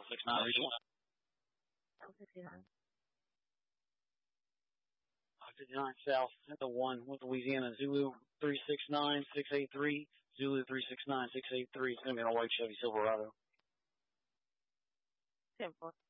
69, regional. 59. 59 South at the 1 with Louisiana. Zulu 369683. Zulu 369683. It's going to be a white Chevy Silverado. 10-4.